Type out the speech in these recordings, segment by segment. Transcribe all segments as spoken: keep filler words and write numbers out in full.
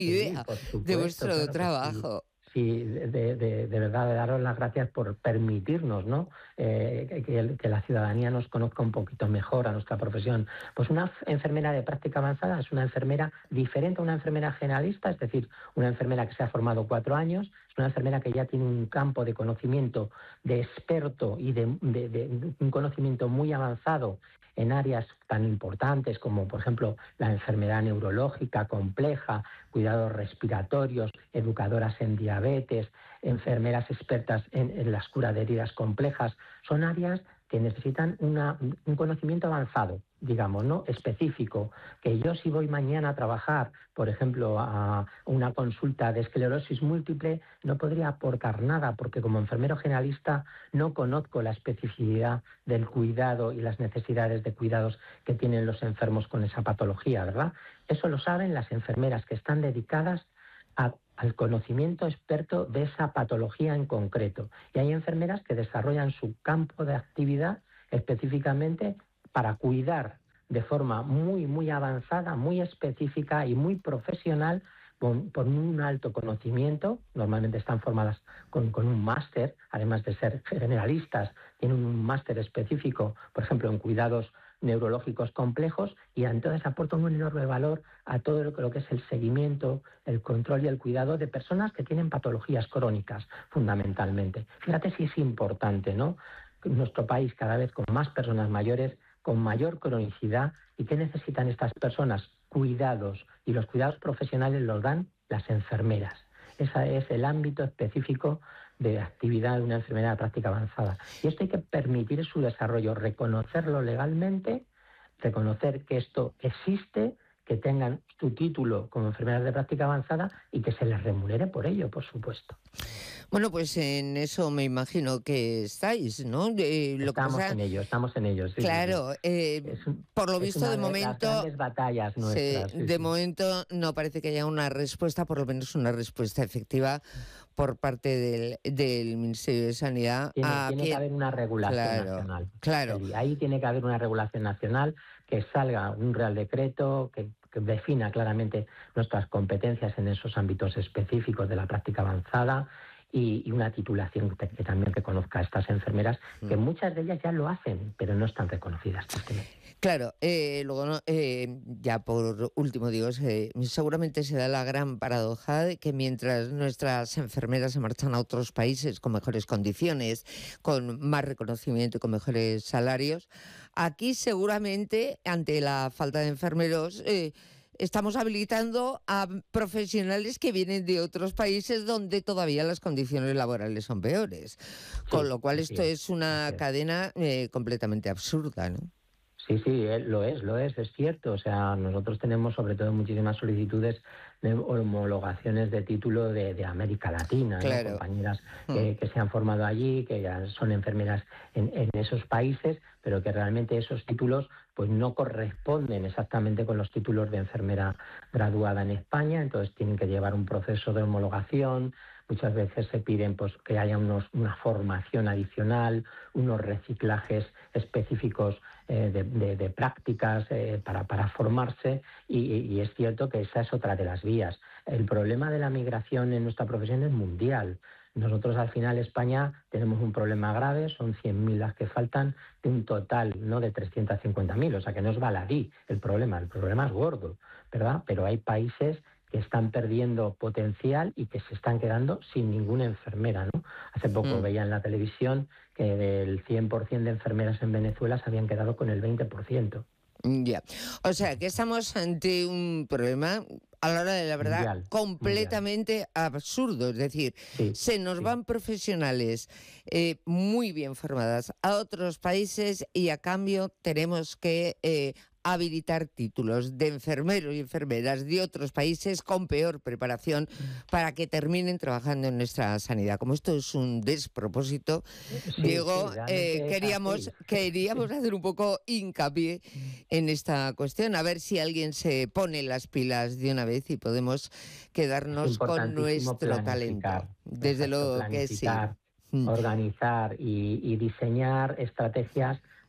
Sí, idea por de supuesto, vuestro claro que sí. trabajo. Sí, de, de, de- de verdad, de daros las gracias por permitirnos, ¿no? Eh, que, que- que la ciudadanía nos conozca un poquito mejor a nuestra profesión. Pues una f- enfermera de práctica avanzada es una enfermera diferente a una enfermera generalista, es decir, una enfermera que se ha formado cuatro años, es una enfermera que ya tiene un campo de conocimiento de experto y de, de- de un conocimiento muy avanzado en áreas tan importantes como, por ejemplo, la enfermedad neurológica compleja, cuidados respiratorios, educadoras en diabetes, enfermeras expertas en, en las curas de heridas complejas. Son áreas que necesitan una, un conocimiento avanzado, digamos, ¿no? Específico, que yo si voy mañana a trabajar, por ejemplo, a una consulta de esclerosis múltiple, no podría aportar nada, porque como enfermero generalista no conozco la especificidad del cuidado y las necesidades de cuidados que tienen los enfermos con esa patología, ¿verdad? Eso lo saben las enfermeras que están dedicadas a, al conocimiento experto de esa patología en concreto. Y hay enfermeras que desarrollan su campo de actividad específicamente para cuidar de forma muy, muy avanzada, muy específica y muy profesional, con, con un alto conocimiento. Normalmente están formadas con, con un máster, además de ser generalistas, tienen un máster específico, por ejemplo, en cuidados neurológicos complejos, y entonces aportan un enorme valor a todo lo que, lo que es el seguimiento, el control y el cuidado de personas que tienen patologías crónicas, fundamentalmente. Fíjate si es importante, ¿no? En nuestro país cada vez con más personas mayores, con mayor cronicidad, y ¿qué necesitan estas personas? Cuidados, y los cuidados profesionales los dan las enfermeras. Ese es el ámbito específico de actividad de una enfermedad de práctica avanzada. Y esto hay que permitir su desarrollo, reconocerlo legalmente, reconocer que esto existe, que tengan su título como enfermeras de práctica avanzada y que se les remunere por ello, por supuesto. Bueno, pues en eso me imagino que estáis, ¿no? Eh, lo que Estamos pasa, en ello, estamos en ello, sí, sí, sí. claro, eh, Es, un- por lo es visto una de de las momento, grandes batallas se, nuestras, sí, de sí. momento no parece que haya una respuesta, por lo menos una respuesta efectiva por parte del, del Ministerio de Sanidad Tiene, a tiene que quien, haber una regulación claro, nacional, claro. Eli. Ahí tiene que haber una regulación nacional, que salga un real decreto que, que defina claramente nuestras competencias en esos ámbitos específicos de la práctica avanzada, y, y una titulación que, que también reconozca a estas enfermeras, que muchas de ellas ya lo hacen, pero no están reconocidas, tristemente. Claro, eh, luego no, eh, ya por último digo, eh, seguramente se da la gran paradoja de que mientras nuestras enfermeras se marchan a otros países con mejores condiciones, con más reconocimiento y con mejores salarios, aquí seguramente ante la falta de enfermeros eh, estamos habilitando a profesionales que vienen de otros países donde todavía las condiciones laborales son peores, con Sí, lo cual así esto es, es una así es. cadena eh, completamente absurda, ¿no? Sí, sí, eh, lo es, lo es, es cierto. O sea, nosotros tenemos sobre todo muchísimas solicitudes de homologaciones de título de, de América Latina, ¿no? Claro. Compañeras Mm. que, que se han formado allí, que ya son enfermeras en, en esos países, pero que realmente esos títulos pues no corresponden exactamente con los títulos de enfermera graduada en España, entonces tienen que llevar un proceso de homologación. Muchas veces se piden pues que haya unos, una formación adicional, unos reciclajes específicos eh, de, de, de prácticas eh, para, para formarse, y, y es cierto que esa es otra de las vías. El problema de la migración en nuestra profesión es mundial. Nosotros al final España tenemos un problema grave, son cien mil las que faltan de un total no de trescientos cincuenta mil, o sea que no es baladí el problema, el problema es gordo, ¿verdad? Pero hay países que están perdiendo potencial y que se están quedando sin ninguna enfermera, ¿no? Hace poco Mm. veía en la televisión que del cien por ciento de enfermeras en Venezuela se habían quedado con el veinte por ciento. Ya. O sea, que estamos ante un problema, a la hora de la verdad, Mundial, mundial. completamente absurdo. Es decir, Sí, se nos sí. van profesionales eh, muy bien formadas a otros países y a cambio tenemos que eh, habilitar títulos de enfermeros y enfermeras de otros países con peor preparación para que terminen trabajando en nuestra sanidad. Como esto es un despropósito, Sí, sí, Diego, eh, realmente es queríamos, así. queríamos hacer un poco hincapié en esta cuestión, a ver si alguien se pone las pilas de una vez y podemos Es quedarnos con importantísimo nuestro talento. planificar, Desde exacto, luego que sí. planificar, Mm. organizar y, y diseñar estrategias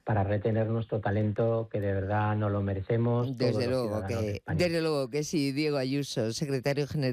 para retener nuestro talento, que de verdad no lo merecemos. Desde todos los luego ciudadanos que, españoles. desde luego que sí, Diego Ayuso, secretario general